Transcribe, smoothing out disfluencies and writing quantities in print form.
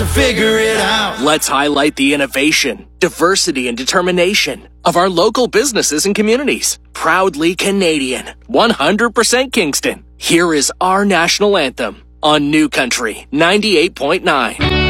to figure it out. Let's highlight the innovation, diversity, and determination of our local businesses and communities. Proudly Canadian, 100% Kingston. Here is our national anthem on New Country 98.9.